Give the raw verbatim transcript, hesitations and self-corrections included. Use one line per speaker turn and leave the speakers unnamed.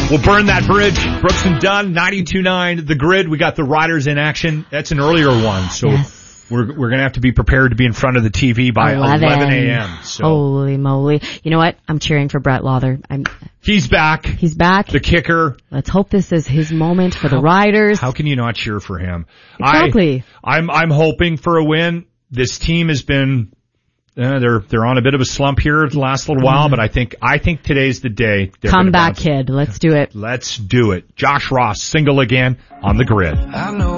We'll burn that bridge. Brooks and Dunn, ninety-two point nine, The Grid. We got the Riders in action. That's an earlier one, so yes. we're we're going to have to be prepared to be in front of the T V by eleven a.m. So.
Holy moly. You know what? I'm cheering for Brett Lawther. I'm,
He's back.
He's back.
The kicker.
Let's hope this is his moment for
how,
the Riders.
How can you not cheer for him?
Exactly.
I, I'm I'm hoping for a win. This team has been... Uh, they're they're on a bit of a slump here the last little while, but I think I think today's the day.
Come back, kid. Let's do it.
Let's do it. Josh Ross, single again on The Grid. I know